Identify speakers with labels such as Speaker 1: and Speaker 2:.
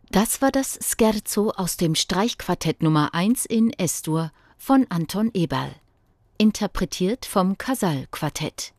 Speaker 1: Das war das Scherzo aus dem Streichquartett Nummer 1 in Es-Dur von Anton Eberl, interpretiert vom Casal Quartett.